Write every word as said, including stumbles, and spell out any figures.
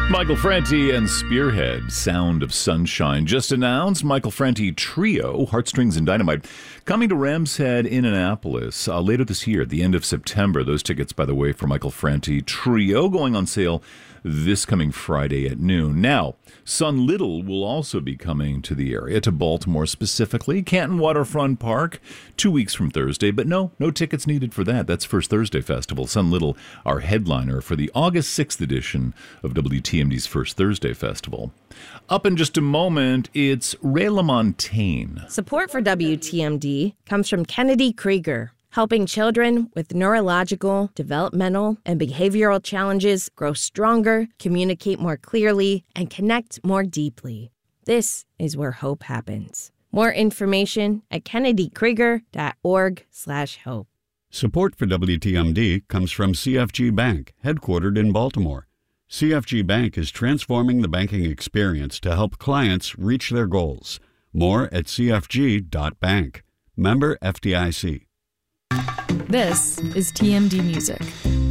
Michael Franti and Spearhead, Sound of Sunshine. Just announced Michael Franti Trio, Heartstrings and Dynamite, coming to Ram's Head in Annapolis uh, later this year, at the end of September. Those tickets, by the way, for Michael Franti Trio going on sale this coming Friday at noon. Now, Sun Little will also be coming to the area, to Baltimore specifically, Canton Waterfront Park, two weeks from Thursday. But no, no tickets needed for that. That's First Thursday Festival. Sun Little, our headliner for the August sixth edition of W T M D's First Thursday Festival. Up in just a moment, it's Ray LaMontagne. Support for W T M D comes from Kennedy Krieger, helping children with neurological, developmental, and behavioral challenges grow stronger, communicate more clearly, and connect more deeply. This is where hope happens. More information at kennedykrieger.org slash hope. Support for W T M D comes from C F G Bank, headquartered in Baltimore. C F G Bank is transforming the banking experience to help clients reach their goals. More at c f g dot bank. Member F D I C. This is T M D Music.